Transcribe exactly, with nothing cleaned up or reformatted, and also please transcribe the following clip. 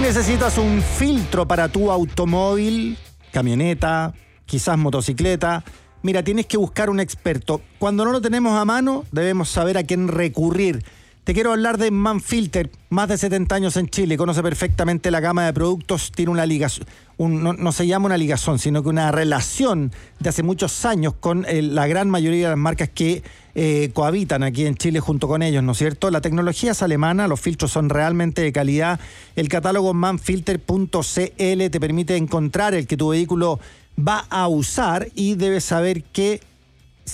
necesitas un filtro para tu automóvil, camioneta, quizás motocicleta, mira, tienes que buscar un experto. Cuando no lo tenemos a mano, debemos saber a quién recurrir. Te quiero hablar de Manfilter, más de setenta años en Chile, conoce perfectamente la gama de productos, tiene una ligación, un, no, no se llama una ligazón, sino que una relación de hace muchos años con eh, la gran mayoría de las marcas que eh, cohabitan aquí en Chile junto con ellos, ¿no es cierto? La tecnología es alemana, los filtros son realmente de calidad. El catálogo manfilter punto c l te permite encontrar el que tu vehículo va a usar y debes saber que